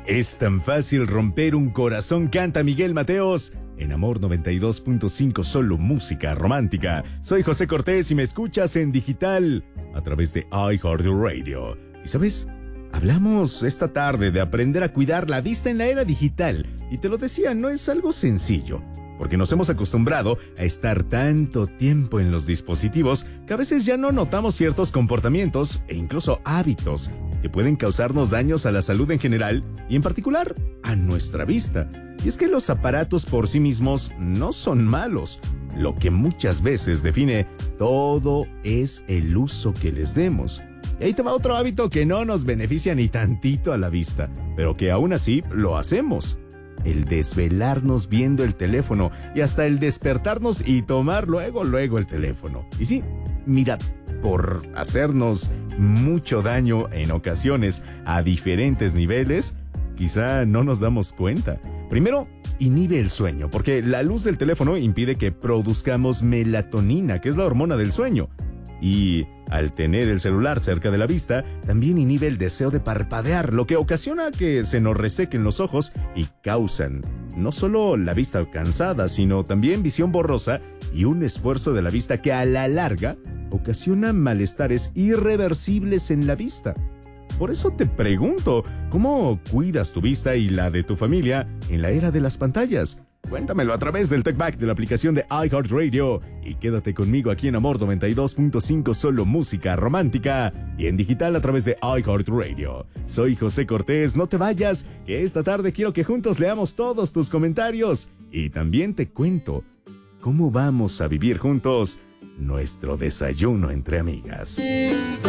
Es tan fácil romper un corazón, canta Miguel Mateos. En Amor 92.5, solo música romántica. Soy José Cortés y me escuchas en digital a través de iHeartRadio. ¿Y sabes? Hablamos esta tarde de aprender a cuidar la vista en la era digital. Y te lo decía, no es algo sencillo, porque nos hemos acostumbrado a estar tanto tiempo en los dispositivos que a veces ya no notamos ciertos comportamientos e incluso hábitos que pueden causarnos daños a la salud en general y en particular a nuestra vista. Y es que los aparatos por sí mismos no son malos. Lo que muchas veces define todo es el uso que les demos. Y ahí te va otro hábito que no nos beneficia ni tantito a la vista, pero que aún así lo hacemos. El desvelarnos viendo el teléfono y hasta el despertarnos y tomar luego el teléfono. Y sí, mira, por hacernos mucho daño en ocasiones a diferentes niveles, quizá no nos damos cuenta. Primero, inhibe el sueño, porque la luz del teléfono impide que produzcamos melatonina, que es la hormona del sueño. Y al tener el celular cerca de la vista, también inhibe el deseo de parpadear, lo que ocasiona que se nos resequen los ojos y causan no solo la vista cansada, sino también visión borrosa y un esfuerzo de la vista que a la larga ocasiona malestares irreversibles en la vista. Por eso te pregunto, ¿cómo cuidas tu vista y la de tu familia en la era de las pantallas? Cuéntamelo a través del TechBack de la aplicación de iHeartRadio y quédate conmigo aquí en Amor 92.5, solo música romántica y en digital a través de iHeartRadio. Soy José Cortés, no te vayas, que esta tarde quiero que juntos leamos todos tus comentarios y también te cuento cómo vamos a vivir juntos nuestro desayuno entre amigas.